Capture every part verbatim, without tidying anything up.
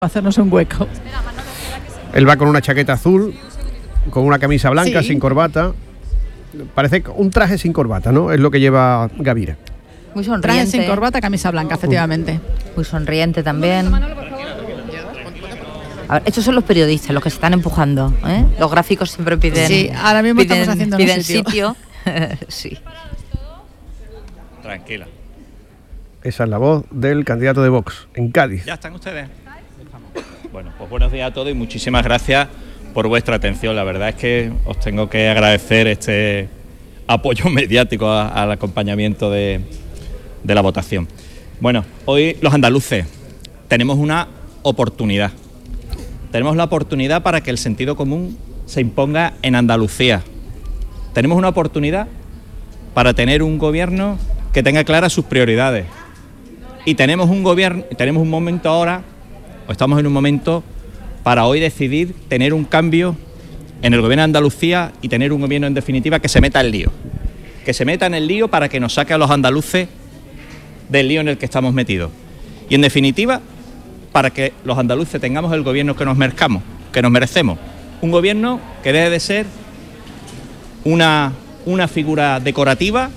hacernos un hueco. Él va con una chaqueta azul, con una camisa blanca, sí, sin corbata. Parece un traje sin corbata, ¿no? Es lo que lleva Gavira. Muy sonriente. Traje sin corbata, camisa blanca, efectivamente. Muy sonriente también. A ver, estos son los periodistas, los que se están empujando, ¿eh? Los gráficos siempre piden. Sí, ahora mismo piden, estamos haciendo piden sitio. sitio. Sí. Tranquila. Esa es la voz del candidato de Vox en Cádiz. ¿Ya están ustedes? Bueno, pues buenos días a todos y muchísimas gracias por vuestra atención. La verdad es que os tengo que agradecer este apoyo mediático a, al acompañamiento de, de la votación. Bueno, hoy los andaluces tenemos una oportunidad. Tenemos la oportunidad para que el sentido común se imponga en Andalucía. Tenemos una oportunidad para tener un gobierno que tenga claras sus prioridades. Y tenemos un gobierno, tenemos un momento ahora, o estamos en un momento para hoy decidir tener un cambio en el gobierno de Andalucía y tener un gobierno en definitiva que se meta en el lío. Que se meta en el lío para que nos saque a los andaluces del lío en el que estamos metidos. Y en definitiva, para que los andaluces tengamos el gobierno que nos merezcamos, que nos merecemos. Un gobierno que deje de ser una, una figura decorativa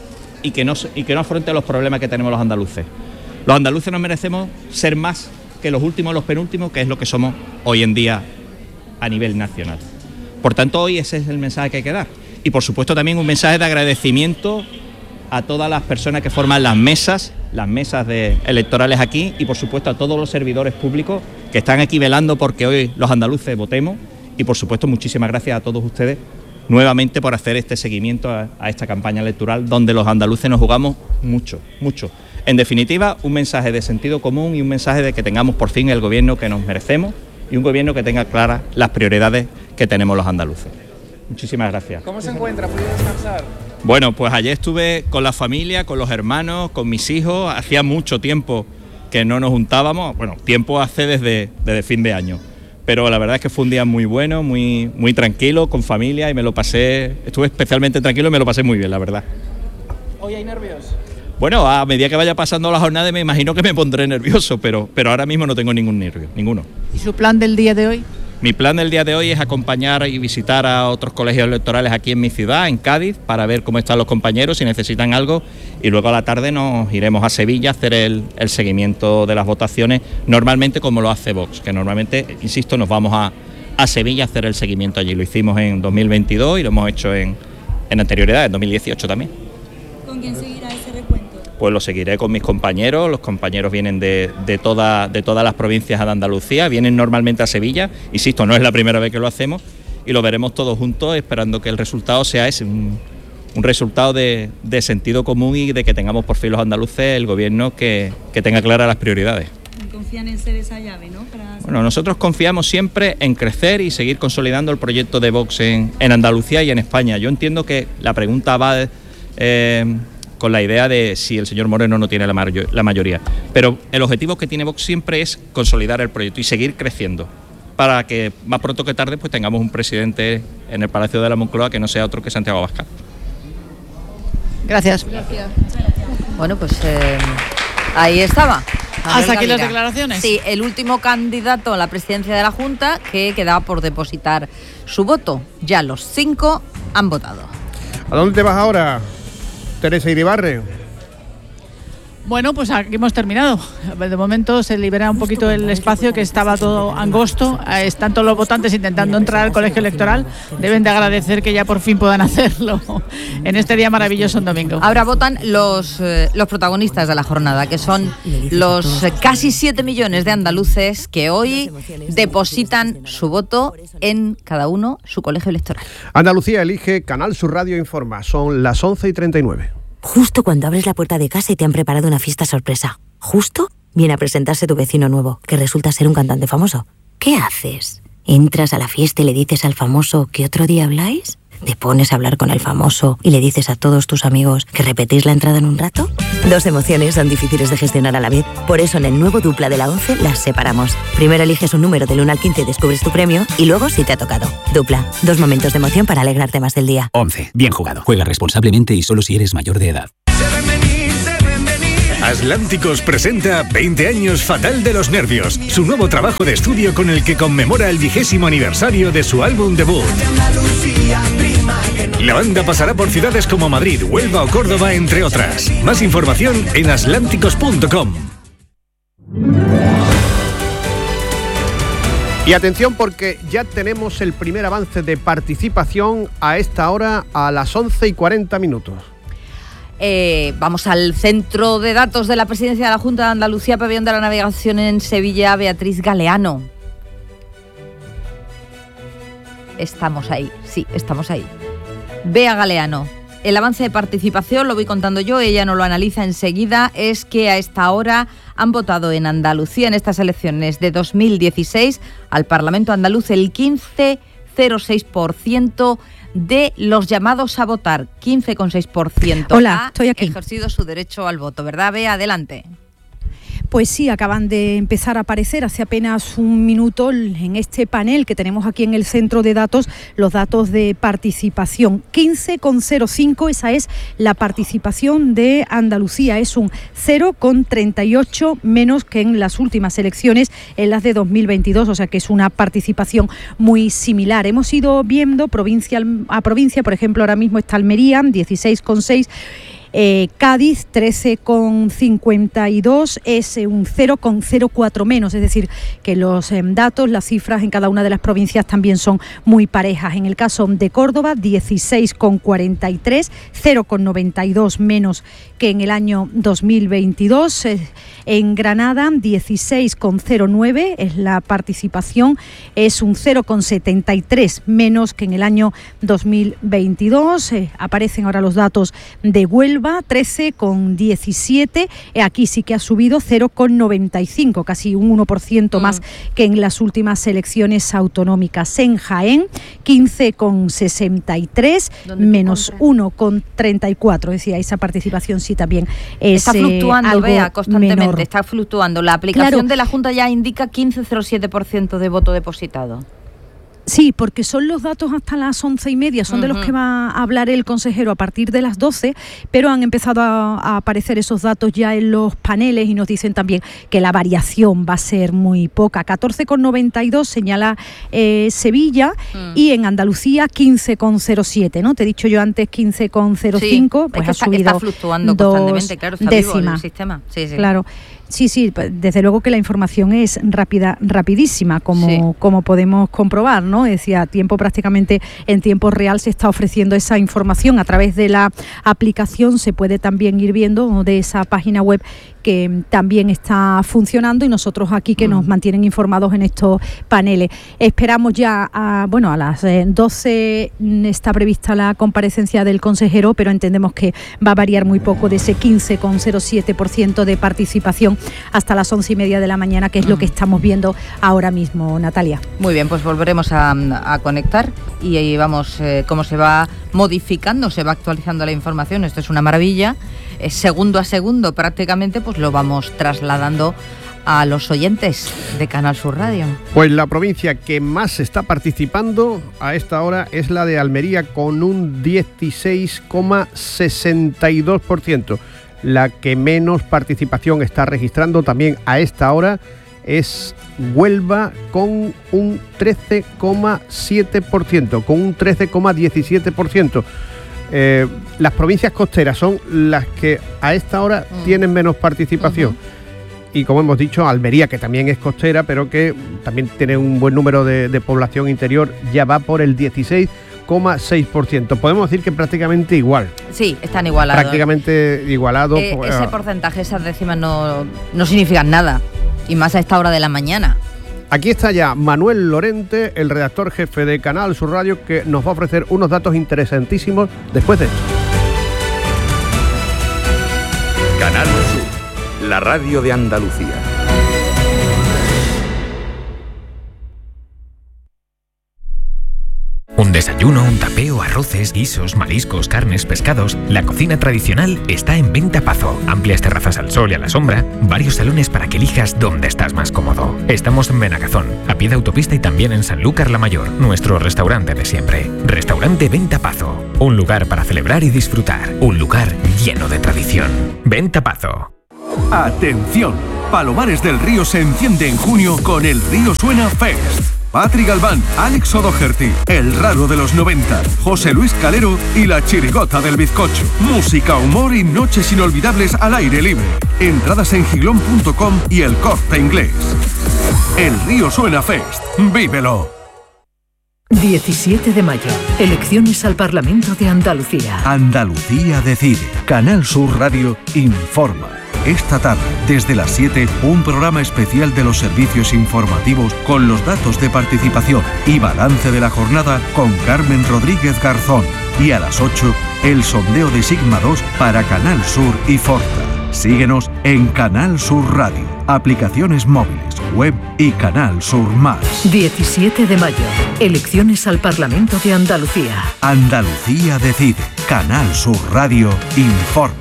y que, no, y que no afronte los problemas que tenemos los andaluces. Los andaluces nos merecemos ser más que los últimos, los penúltimos, que es lo que somos hoy en día a nivel nacional. Por tanto, hoy ese es el mensaje que hay que dar. Y por supuesto también un mensaje de agradecimiento a todas las personas que forman las mesas, las mesas de electorales aquí, y por supuesto a todos los servidores públicos que están aquí velando porque hoy los andaluces votemos. Y por supuesto muchísimas gracias a todos ustedes nuevamente por hacer este seguimiento a, a esta campaña electoral donde los andaluces nos jugamos mucho, mucho. En definitiva, un mensaje de sentido común y un mensaje de que tengamos por fin el gobierno que nos merecemos y un gobierno que tenga claras las prioridades que tenemos los andaluces. Muchísimas gracias. ¿Cómo se encuentra? ¿Puede descansar? Bueno, pues ayer estuve con la familia, con los hermanos, con mis hijos. Hacía mucho tiempo que no nos juntábamos. Bueno, tiempo hace desde, desde fin de año. Pero la verdad es que fue un día muy bueno, muy, muy tranquilo, con familia, y me lo pasé, estuve especialmente tranquilo y me lo pasé muy bien, la verdad. ¿Hoy hay nervios? Bueno, a medida que vaya pasando la jornada me imagino que me pondré nervioso, pero, pero ahora mismo no tengo ningún nervio, ninguno. ¿Y su plan del día de hoy? Mi plan del día de hoy es acompañar y visitar a otros colegios electorales aquí en mi ciudad, en Cádiz, para ver cómo están los compañeros, si necesitan algo, y luego a la tarde nos iremos a Sevilla a hacer el, el seguimiento de las votaciones, normalmente como lo hace Vox, que normalmente, insisto, nos vamos a, a Sevilla a hacer el seguimiento allí. Lo hicimos en dos mil veintidós y lo hemos hecho en, en anterioridad, en dos mil dieciocho también. ¿Con quién seguirá ese recuento? Pues lo seguiré con mis compañeros. Los compañeros vienen de, de, toda, de todas las provincias de Andalucía, vienen normalmente a Sevilla, insisto, no es la primera vez que lo hacemos, y lo veremos todos juntos esperando que el resultado sea ese, un, un resultado de, de sentido común y de que tengamos por fin los andaluces el gobierno que, que tenga claras las prioridades. Confían en ser esa llave, ¿no? Para... Bueno, nosotros confiamos siempre en crecer y seguir consolidando el proyecto de Vox en, en Andalucía y en España. Yo entiendo que la pregunta va... Eh, con la idea de si el señor Moreno no tiene la, mayor, la mayoría. Pero el objetivo que tiene Vox siempre es consolidar el proyecto y seguir creciendo, para que más pronto que tarde pues tengamos un presidente en el Palacio de la Moncloa que no sea otro que Santiago Abascal. Gracias. Gracias. Bueno, pues eh, ahí estaba. Hasta aquí Gavira. las declaraciones. Sí, el último candidato a la presidencia de la Junta que quedaba por depositar su voto. Ya los cinco han votado. ¿A dónde te vas ahora, Teresa Iribarre? Bueno, pues aquí hemos terminado. De momento se libera un poquito el espacio, que estaba todo angosto. Están todos los votantes intentando entrar al colegio electoral. Deben de agradecer que ya por fin puedan hacerlo en este día maravilloso en domingo. Ahora votan los, eh, los protagonistas de la jornada, que son los eh, casi siete millones de andaluces que hoy depositan su voto en cada uno su colegio electoral. Andalucía elige Canal Sur Radio Informa. Son las once y treinta y nueve. Justo cuando abres la puerta de casa y te han preparado una fiesta sorpresa. Justo viene a presentarse tu vecino nuevo, que resulta ser un cantante famoso. ¿Qué haces? ¿Entras a la fiesta y le dices al famoso que otro día habláis? ¿Te pones a hablar con el famoso y le dices a todos tus amigos que repetís la entrada en un rato? Dos emociones son difíciles de gestionar a la vez. Por eso en el nuevo Dupla de la once las separamos. Primero eliges un número del uno al quince y descubres tu premio, y luego si te ha tocado. Dupla, dos momentos de emoción para alegrarte más del día. once. Bien jugado. Juega responsablemente y solo si eres mayor de edad. Atlánticos presenta veinte años Fatal de los Nervios, su nuevo trabajo de estudio con el que conmemora el vigésimo aniversario de su álbum debut. La banda pasará por ciudades como Madrid, Huelva o Córdoba, entre otras. Más información en atlánticos punto com. Y atención, porque ya tenemos el primer avance de participación a esta hora, a las once y cuarenta minutos. Eh, vamos al centro de datos de la Presidencia de la Junta de Andalucía, Pabellón de la Navegación en Sevilla, Beatriz Galeano. Estamos ahí, sí, estamos ahí. Bea Galeano. El avance de participación, lo voy contando yo, ella no lo analiza enseguida, es que a esta hora han votado en Andalucía en estas elecciones de dos mil dieciséis al Parlamento andaluz el quince coma cero seis por ciento de los llamados a votar, quince coma seis por ciento. Hola, estoy aquí. Ha ejercido su derecho al voto, ¿verdad, Bea? Adelante. Pues sí, acaban de empezar a aparecer hace apenas un minuto en este panel que tenemos aquí en el centro de datos, los datos de participación. quince coma cero cinco, esa es la participación de Andalucía, es un cero coma treinta y ocho menos que en las últimas elecciones, en las de dos mil veintidós, o sea que es una participación muy similar. Hemos ido viendo provincia a provincia, por ejemplo, ahora mismo está Almería, dieciséis coma seis. Eh, Cádiz trece coma cincuenta y dos, es un cero coma cero cuatro menos, es decir, que los eh, datos, las cifras en cada una de las provincias también son muy parejas. En el caso de Córdoba, dieciséis coma cuarenta y tres, cero coma noventa y dos menos que en el año dos mil veintidós. Eh, en Granada, dieciséis coma cero nueve es la participación, es un cero coma setenta y tres menos que en el año dos mil veintidós. Eh, aparecen ahora los datos de Huelva, trece coma diecisiete, aquí sí que ha subido cero coma noventa y cinco, casi un uno por ciento más mm. que en las últimas elecciones autonómicas. En Jaén, quince coma sesenta y tres, menos uno coma treinta y cuatro, decía, esa participación sí también es Está fluctuando, eh, algo Bea, constantemente, menor. Está fluctuando. La aplicación Claro. de la Junta ya indica quince coma cero siete por ciento de voto depositado. Sí, porque son los datos hasta las once y media, son uh-huh. de los que va a hablar el consejero a partir de las doce, pero han empezado a, a aparecer esos datos ya en los paneles y nos dicen también que la variación va a ser muy poca. catorce coma noventa y dos señala eh, Sevilla uh-huh. y en Andalucía quince coma cero siete, ¿no? Te he dicho yo antes quince coma cero cinco, sí, pues ha está, subido está fluctuando dos constantemente, claro, está décimas. Vivo el sistema. Sí, sí. Claro. Sí, sí, desde luego que la información es rápida, rapidísima, como, sí. como podemos comprobar, ¿no? Es decir, a tiempo prácticamente en tiempo real se está ofreciendo esa información a través de la aplicación, se puede también ir viendo de esa página web que también está funcionando y nosotros aquí que mm. nos mantienen informados en estos paneles. Esperamos ya, a, bueno, a las doce está prevista la comparecencia del consejero, pero entendemos que va a variar muy poco de ese quince coma cero siete por ciento de participación hasta las once y media de la mañana, que es mm. lo que estamos viendo ahora mismo, Natalia. Muy bien, pues volveremos a, a conectar y ahí vamos eh, cómo se va modificando, se va actualizando la información. Esto es una maravilla. Eh, segundo a segundo prácticamente pues lo vamos trasladando a los oyentes de Canal Sur Radio. Pues la provincia que más está participando a esta hora es la de Almería, con un dieciséis coma sesenta y dos por ciento. La que menos participación está registrando también a esta hora es Huelva, con un trece coma siete por ciento, con un trece coma diecisiete por ciento. Eh, las provincias costeras son las que a esta hora mm. tienen menos participación. Uh-huh. Y como hemos dicho, Almería, que también es costera, pero que también tiene un buen número de, de población interior, ya va por el dieciséis coma seis por ciento. Podemos decir que prácticamente igual. Sí, están igualados. Prácticamente igualados. Eh, ese porcentaje, esas décimas no, no significan nada, y más a esta hora de la mañana. Aquí está ya Manuel Lorente, el redactor jefe de Canal Sur Radio, que nos va a ofrecer unos datos interesantísimos después de esto. Canal Sur, la radio de Andalucía. Un desayuno, un tapeo, arroces, guisos, mariscos, carnes, pescados. La cocina tradicional está en Venta Pazo. Amplias terrazas al sol y a la sombra. Varios salones para que elijas dónde estás más cómodo. Estamos en Benagazón, a pie de autopista, y también en Sanlúcar la Mayor, nuestro restaurante de siempre. Restaurante Venta Pazo. Un lugar para celebrar y disfrutar. Un lugar lleno de tradición. Venta Pazo. ¡Atención! Palomares del Río se enciende en junio con el Río Suena Fest. Patri Galván, Alex O'Doherty, El Raro de los noventa, José Luis Calero y La Chirigota del Bizcocho. Música, humor y noches inolvidables al aire libre. Entradas en giglón punto com y El Corte Inglés. El Río Suena Fest. ¡Vívelo! diecisiete de mayo. Elecciones al Parlamento de Andalucía. Andalucía decide. Canal Sur Radio informa. Esta tarde, desde las siete, un programa especial de los servicios informativos con los datos de participación y balance de la jornada con Carmen Rodríguez Garzón. Y a las ocho, el sondeo de Sigma dos para Canal Sur y Forta. Síguenos en Canal Sur Radio, aplicaciones móviles, web y Canal Sur Más. diecisiete de mayo. Elecciones al Parlamento de Andalucía. Andalucía decide. Canal Sur Radio informa.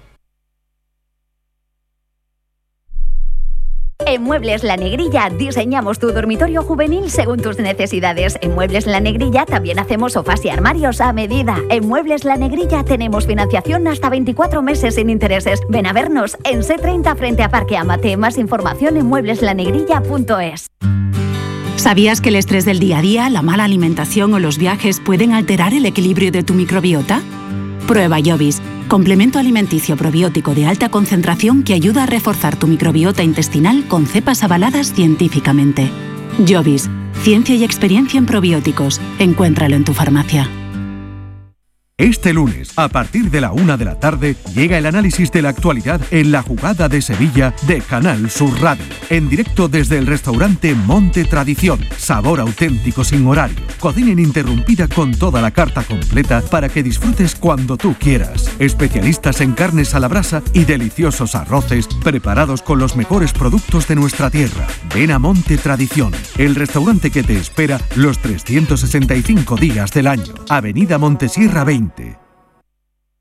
En Muebles La Negrilla diseñamos tu dormitorio juvenil según tus necesidades. En Muebles La Negrilla también hacemos sofás y armarios a medida. En Muebles La Negrilla tenemos financiación hasta veinticuatro meses sin intereses. Ven a vernos en C treinta frente a Parque Amate. Más información en muebles la negrilla punto es. ¿Sabías que el estrés del día a día, la mala alimentación o los viajes pueden alterar el equilibrio de tu microbiota? Prueba Jovis, complemento alimenticio probiótico de alta concentración que ayuda a reforzar tu microbiota intestinal con cepas avaladas científicamente. Jovis, ciencia y experiencia en probióticos. Encuéntralo en tu farmacia. Este lunes, a partir de la una de la tarde, llega el análisis de la actualidad en La Jugada de Sevilla de Canal Sur Radio. En directo desde el restaurante Monte Tradición. Sabor auténtico sin horario. Cocina ininterrumpida con toda la carta completa para que disfrutes cuando tú quieras. Especialistas en carnes a la brasa y deliciosos arroces preparados con los mejores productos de nuestra tierra. Ven a Monte Tradición, el restaurante que te espera los trescientos sesenta y cinco días del año. Avenida Montesierra veinte.